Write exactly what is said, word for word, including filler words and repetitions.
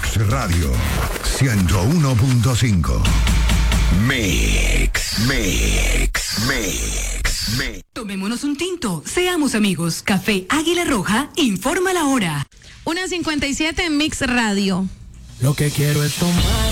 Mix Radio ciento uno punto cinco. Mix, Mix, Mix, Mix. Tomémonos un tinto, seamos amigos. Café Águila Roja informa la hora. una cincuenta y siete en Mix Radio. Lo que quiero es tomar.